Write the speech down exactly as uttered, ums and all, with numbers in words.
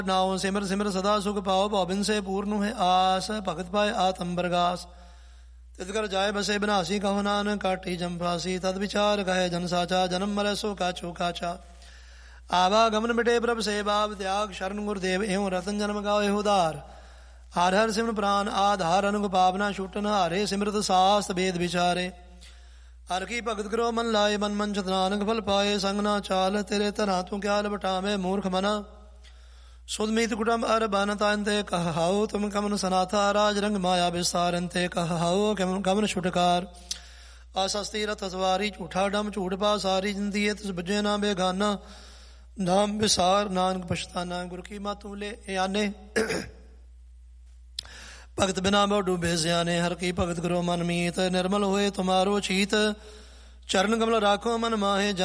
ਨਾਉ ਸਿਮਰ ਸਿਮਰ ਸਦਾ ਸੁਖ ਪਾਓ, ਭਵਿਨ ਸੇ ਪੂਰਨ ਹੈ ਆਸ, ਭਗਤ ਪਾਏ ਆਤਮ ਬਰਗਾਸ। ਤਿਤ ਕਰ ਜਾਏ ਬਸੇ ਬਨਾਸੀ, ਕਹੋ ਨਾਨਕ ਕਾਟੀ ਜੰਫਾਸੀ। ਤਦ ਵਿਚਾਰ ਕਹੇ ਜਨ ਸਾਚਾ, ਜਨਮ ਮਰੈ ਸੋ ਕਾਛੋ ਕਾਛਾ। ਆਵਾ ਗਮਨ ਮਿਟੇ ਪ੍ਰਭ ਸੇਵਾ, ਤਿਆਗ ਸ਼ਰਨ ਗੁਰਦੇਵ ਇਉ ਰਤਨ ਜਨਮ ਗਾਓ ਇਹੋ ਉਧਾਰ। ਹਰ ਹਰ ਸਿਮਰਨ ਪ੍ਰਾਨ ਆਧਾਰ, ਅਨੁਗ ਪਾਵਨਾ ਛੂਟਨ ਹਾਰੇ। ਸਿਮਰਤ ਸਾਸਤ ਵੇਦ ਵਿਚਾਰੇ, ਹਰ ਕੀ ਭਗਤ ਕਰੋ ਮਨ ਲਾਏ। ਮਨ ਮੰਚਤ ਨਾਨਕ ਫਲ ਪਾਏ, ਸੰਗ ਨਾ ਚਾਲ ਤੇਰੇ ਧਰਾ ਤੂੰ ਕਿਆ ਲਵਟਾਵੇਂ। ਮੂਰਖ ਮਨਾ ਸੁਦਮੀਤ ਕੁਟਮ ਅਰ ਬਨ ਤਾਂਤੇ ਕਹਾਉ, ਤੁਮ ਕਮਨ ਸਨਾਥਾ ਰਾਜ ਰੰਗ ਮਾਇਆ ਵਿਸਾਰੰਤੇ ਕਹਾਉ। ਕਮਨ ਛੁਟਕਾਰ ਆਸਸਤੀ ਰਥ ਸਵਾਰੀ, ਝੂਠਾ ਡਮ ਝੂਠ ਪਾ ਸਾਰੀ। ਜਿੰਦੀ ਤਿਸ ਬੁਝੇ ਨਾ ਬੇਗਾਨਾ, ਨਾਮ ਵਿਸਾਰ ਨਾਨਕ ਪਛਤਾਨਾ। ਗੁਰ ਕੀ ਮਾਤੂ ਲੈ ਆਨੇ, ਭਗਤ ਬਿਨਾ ਬਹੁ ਡੂਬੇ ਸਿਆਣੇ। ਹਰ ਕੀ ਭਗਤ ਕਰੋ ਮਨ ਮੀਤ, ਨਿਰਮਲ ਹੋਏ ਤੁਮਾਰੋ ਚੀਤ। ਚਰਨ ਕਮਲ ਰਾਖੋ ਮਨ ਮਾਹੇ।